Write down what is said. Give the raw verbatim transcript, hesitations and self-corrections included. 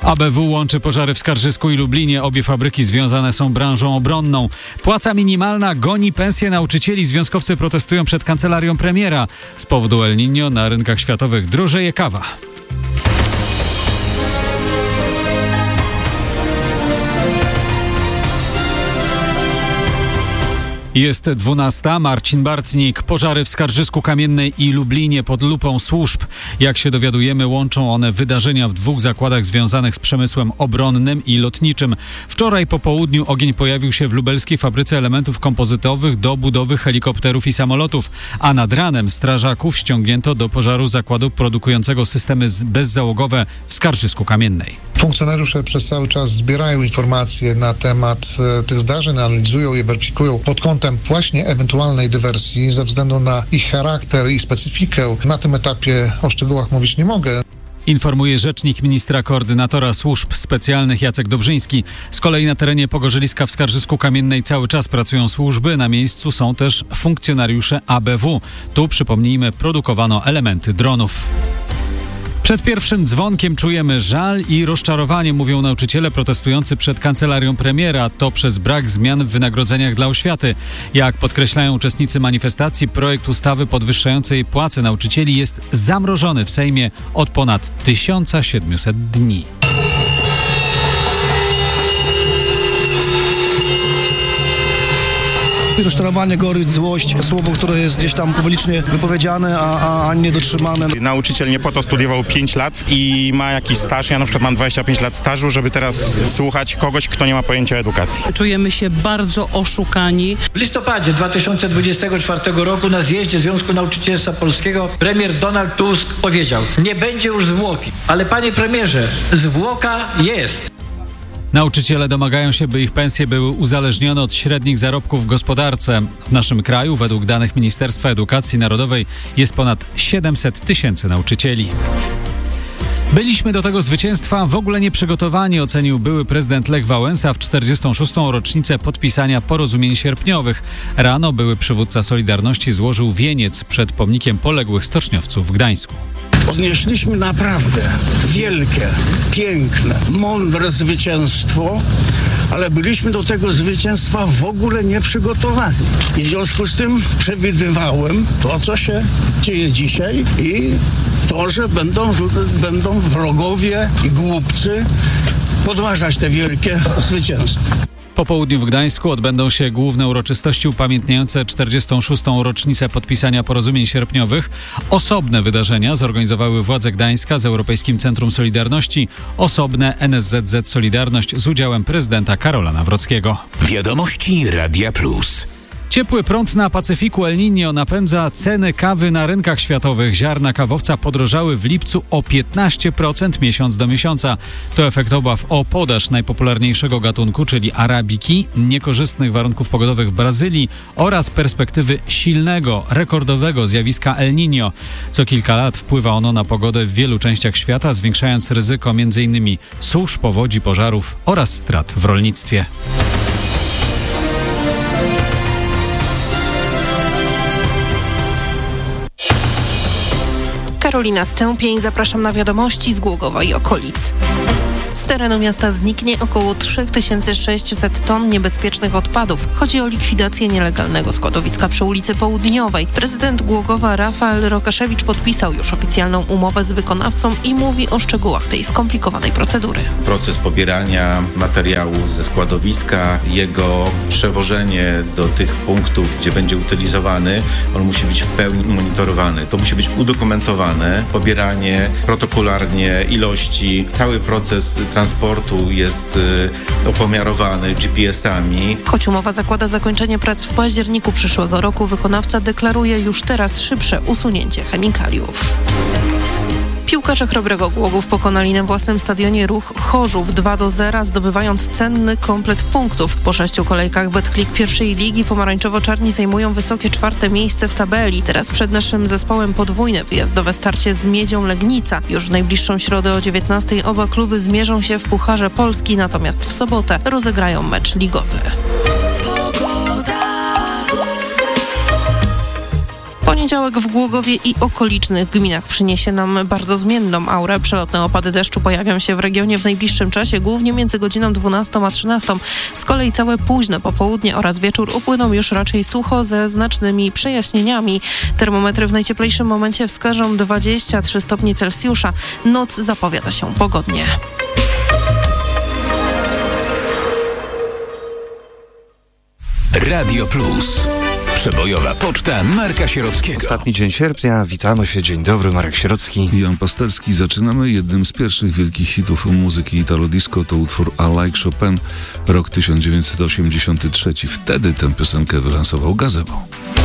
A B W łączy pożary w Skarżysku i Lublinie. Obie fabryki związane są branżą obronną. Płaca minimalna goni pensje nauczycieli. Związkowcy protestują przed kancelarią premiera. Z powodu El Niño na rynkach światowych drożeje kawa. Jest dwunasta. Marcin Bartnik. Pożary w Skarżysku Kamiennej i Lublinie pod lupą służb. Jak się dowiadujemy, łączą one wydarzenia w dwóch zakładach związanych z przemysłem obronnym i lotniczym. Wczoraj po południu ogień pojawił się w lubelskiej fabryce elementów kompozytowych do budowy helikopterów i samolotów, a nad ranem strażaków ściągnięto do pożaru zakładu produkującego systemy bezzałogowe w Skarżysku Kamiennej. Funkcjonariusze przez cały czas zbierają informacje na temat e, tych zdarzeń, analizują je, weryfikują pod kątem właśnie ewentualnej dywersji ze względu na ich charakter i specyfikę. Na tym etapie o szczegółach mówić nie mogę. Informuje rzecznik ministra koordynatora służb specjalnych Jacek Dobrzyński. Z kolei na terenie Pogorzeliska w Skarżysku Kamiennej cały czas pracują służby. Na miejscu są też funkcjonariusze A B W. Tu, przypomnijmy, produkowano elementy dronów. Przed pierwszym dzwonkiem czujemy żal i rozczarowanie, mówią nauczyciele protestujący przed kancelarią premiera. To przez brak zmian w wynagrodzeniach dla oświaty. Jak podkreślają uczestnicy manifestacji, projekt ustawy podwyższającej płace nauczycieli jest zamrożony w Sejmie od ponad tysiąc siedemset dni. Rozczarowanie, gorycz, złość, słowo, które jest gdzieś tam publicznie wypowiedziane, a, a nie dotrzymane. Nauczyciel nie po to studiował pięć lat i ma jakiś staż. Ja na przykład mam dwadzieścia pięć lat stażu, żeby teraz słuchać kogoś, kto nie ma pojęcia o edukacji. Czujemy się bardzo oszukani. W listopadzie dwa tysiące dwudziestego czwartego roku na zjeździe Związku Nauczycielstwa Polskiego premier Donald Tusk powiedział: nie będzie już zwłoki, ale panie premierze, zwłoka jest. Nauczyciele domagają się, by ich pensje były uzależnione od średnich zarobków w gospodarce. W naszym kraju, według danych Ministerstwa Edukacji Narodowej, jest ponad siedemset tysięcy nauczycieli. Byliśmy do tego zwycięstwa w ogóle nieprzygotowani, ocenił były prezydent Lech Wałęsa w czterdziestą szóstą rocznicę podpisania porozumień sierpniowych. Rano były przywódca Solidarności złożył wieniec przed pomnikiem poległych stoczniowców w Gdańsku. Odnieśliśmy naprawdę wielkie, piękne, mądre zwycięstwo, ale byliśmy do tego zwycięstwa w ogóle nieprzygotowani. I w związku z tym przewidywałem to, co się dzieje dzisiaj i to, że będą, będą wrogowie i głupcy podważać te wielkie zwycięstwa. Po południu w Gdańsku odbędą się główne uroczystości upamiętniające czterdziestą szóstą rocznicę podpisania porozumień sierpniowych. Osobne wydarzenia zorganizowały władze Gdańska z Europejskim Centrum Solidarności, osobne N S Z Z Solidarność z udziałem prezydenta Karola Nawrockiego. Wiadomości Radia Plus. Ciepły prąd na Pacyfiku El Niño napędza ceny kawy na rynkach światowych. Ziarna kawowca podrożały w lipcu o piętnaście procent miesiąc do miesiąca. To efekt obaw o podaż najpopularniejszego gatunku, czyli arabiki, niekorzystnych warunków pogodowych w Brazylii oraz perspektywy silnego, rekordowego zjawiska El Niño. Co kilka lat wpływa ono na pogodę w wielu częściach świata, zwiększając ryzyko między innymi susz, powodzi, pożarów oraz strat w rolnictwie. Karolina Stępień, zapraszam na wiadomości z Głogowa i okolic. Z terenu miasta zniknie około trzy tysiące sześćset ton niebezpiecznych odpadów. Chodzi o likwidację nielegalnego składowiska przy ulicy Południowej. Prezydent Głogowa Rafael Rokaszewicz podpisał już oficjalną umowę z wykonawcą i mówi o szczegółach tej skomplikowanej procedury. Proces pobierania materiału ze składowiska, jego przewożenie do tych punktów, gdzie będzie utylizowany, on musi być w pełni monitorowany. To musi być udokumentowane, pobieranie protokolarnie, ilości, cały proces transportu jest y, opomiarowany G P S-ami. Choć umowa zakłada zakończenie prac w październiku przyszłego roku, wykonawca deklaruje już teraz szybsze usunięcie chemikaliów. Piłkarze Chrobrego Głogów pokonali na własnym stadionie Ruch Chorzów dwa do zera, zdobywając cenny komplet punktów. Po sześciu kolejkach Betclic pierwszej ligi pomarańczowo-czarni zajmują wysokie czwarte miejsce w tabeli. Teraz przed naszym zespołem podwójne wyjazdowe starcie z Miedzią Legnica. Już w najbliższą środę o dziewiętnastej oba kluby zmierzą się w Pucharze Polski, natomiast w sobotę rozegrają mecz ligowy. Poniedziałek w Głogowie i okolicznych gminach przyniesie nam bardzo zmienną aurę. Przelotne opady deszczu pojawią się w regionie w najbliższym czasie, głównie między godziną dwunastą a trzynastą. Z kolei całe późne popołudnie oraz wieczór upłyną już raczej sucho ze znacznymi przejaśnieniami. Termometry w najcieplejszym momencie wskażą dwadzieścia trzy stopnie Celsjusza. Noc zapowiada się pogodnie. Radio Plus. Przebojowa poczta Marka Sierockiego. Ostatni dzień sierpnia, witamy się, dzień dobry, Marek Sierocki. Jan Pasterski. Zaczynamy. Jednym z pierwszych wielkich hitów muzyki italo-disco to utwór I Like Chopin, rok tysiąc dziewięćset osiemdziesiąty trzeci. Wtedy tę piosenkę wylansował Gazebo.